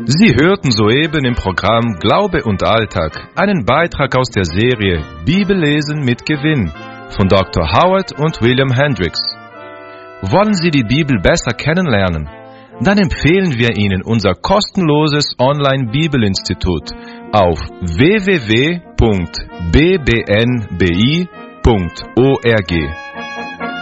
Sie hörten soeben im Programm Glaube und Alltag einen Beitrag aus der Serie Bibellesen mit Gewinn von Dr. Howard und William Hendricks. Wollen Sie die Bibel besser kennenlernen? Dann empfehlen wir Ihnen unser kostenloses Online-Bibelinstitut auf www.bbnbi.org.